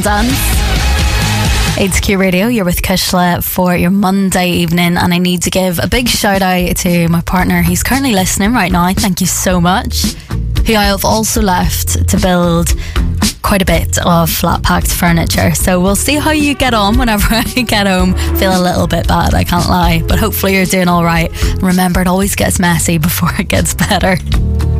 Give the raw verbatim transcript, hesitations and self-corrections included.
Dance. It's Q Radio, you're with Kushla for your Monday evening, and I need to give a big shout out to my partner who's currently listening right now. Thank you so much. Who I have also left to build quite a bit of flat packed furniture, so we'll see how you get on whenever I get home. Feel a little bit bad, I can't lie, but hopefully you're doing alright. Remember, it always gets messy before it gets better.